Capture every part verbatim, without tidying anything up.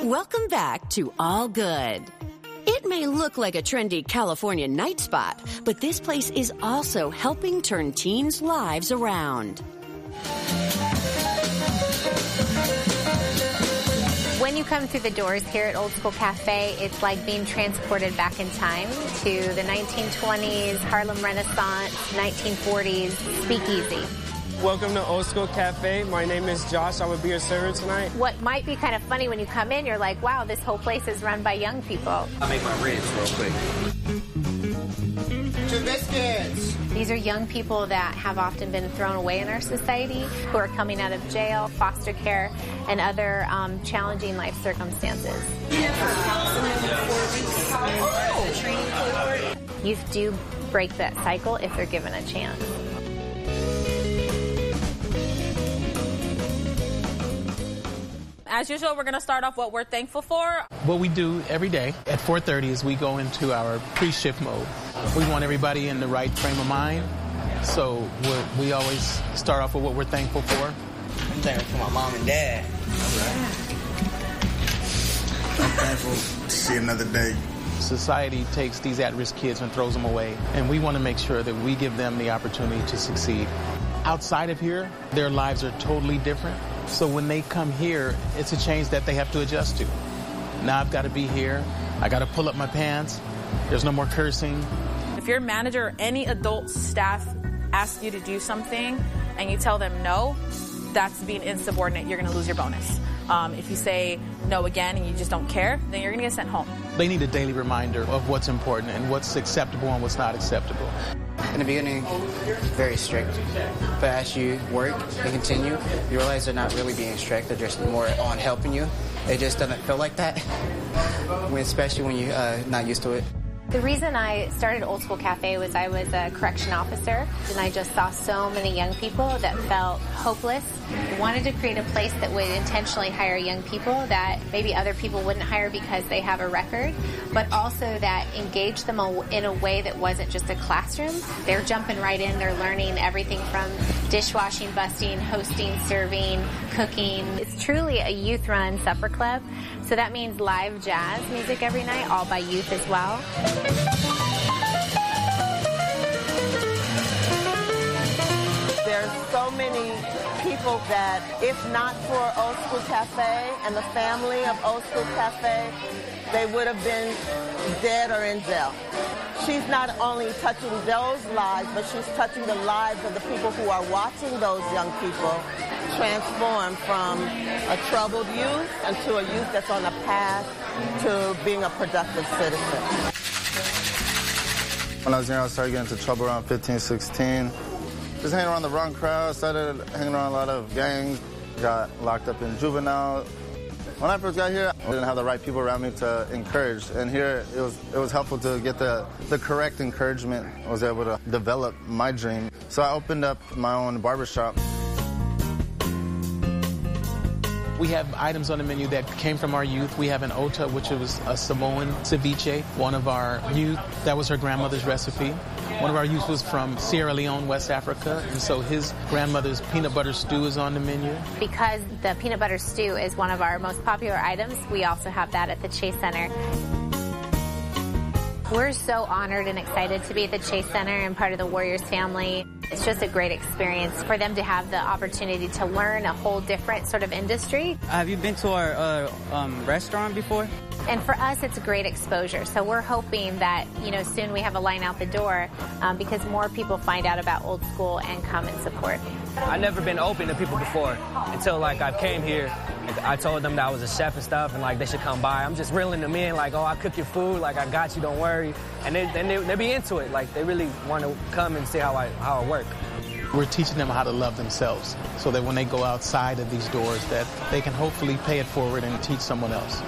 Welcome back to All Good. It may look like a trendy California night spot, but this place is also helping turn teens' lives around. When you come through the doors here at Old School Cafe, it's like being transported back in time to the nineteen twenties, Harlem Renaissance, nineteen forties, speakeasy. Welcome to Old School Cafe. My name is Josh. I will be your server tonight. What might be kind of funny when you come in, you're like, wow, this whole place is run by young people. I'll make my ribs real quick. Two biscuits. These are young people that have often been thrown away in our society, who are coming out of jail, foster care, and other um, challenging life circumstances. Youth do break that cycle if they're given a chance. As usual, we're going to start off what we're thankful for. What we do every day at four thirty is we go into our pre-shift mode. We want everybody in the right frame of mind, so we're, we always start off with what we're thankful for. I'm thankful for my mom and dad. I'm thankful to see another day. Society takes these at-risk kids and throws them away, and we want to make sure that we give them the opportunity to succeed. Outside of here, their lives are totally different. So when they come here, it's a change that they have to adjust to. Now I've got to be here. I got to pull up my pants. There's no more cursing. If your manager or any adult staff asks you to do something and you tell them no, that's being insubordinate. You're going to lose your bonus. Um, if you say no again and you just don't care, then you're going to get sent home. They need a daily reminder of what's important and what's acceptable and what's not acceptable. In the beginning, very strict. But as you work and continue, you realize they're not really being strict. They're just more on helping you. It just doesn't feel like that, when, especially when you're uh, not used to it. The reason I started Old School Cafe was I was a correction officer, and I just saw so many young people that felt hopeless. I wanted to create a place that would intentionally hire young people that maybe other people wouldn't hire because they have a record, but also that engaged them in a way that wasn't just a classroom. They're jumping right in. They're learning everything from dishwashing, busting, hosting, serving, cooking. It's truly a youth-run supper club, so that means live jazz music every night, all by youth as well. There's so many people that, if not for Old School Cafe and the family of Old School Cafe, they would have been dead or in jail. She's not only touching those lives, but she's touching the lives of the people who are watching those young people transform from a troubled youth into a youth that's on a path to being a productive citizen. When I was young, I started getting into trouble around fifteen, sixteen. Just hanging around the wrong crowd, started hanging around a lot of gangs, got locked up in juvenile. When I first got here, I didn't have the right people around me to encourage. And here, it was it was helpful to get the, the correct encouragement. I was able to develop my dream. So I opened up my own barbershop. We have items on the menu that came from our youth. We have an ota, which was a Samoan ceviche. One of our youth, that was her grandmother's recipe. One of our youth was from Sierra Leone, West Africa, and so his grandmother's peanut butter stew is on the menu. Because the peanut butter stew is one of our most popular items, we also have that at the Chase Center. We're so honored and excited to be at the Chase Center and part of the Warriors family. It's just a great experience for them to have the opportunity to learn a whole different sort of industry. Have you been to our uh, um, restaurant before? And for us, it's a great exposure. So we're hoping that, you know, soon we have a line out the door um, because more people find out about Old School and come and support. I've never been open to people before until, like, I came here. I told them that I was a chef and stuff, and, like, they should come by. I'm just reeling them in, like, oh, I cook your food, like, I got you, don't worry. And they, and they, they be into it. Like, they really want to come and see how I, how I work. We're teaching them how to love themselves so that when they go outside of these doors that they can hopefully pay it forward and teach someone else.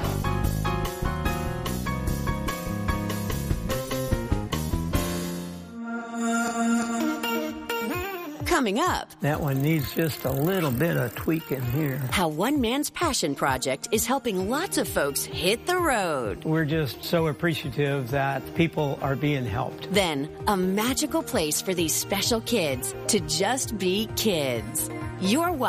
Coming up, that one needs just a little bit of tweaking here. How one man's passion project is helping lots of folks hit the road. We're just so appreciative that people are being helped. Then, a magical place for these special kids to just be kids. You're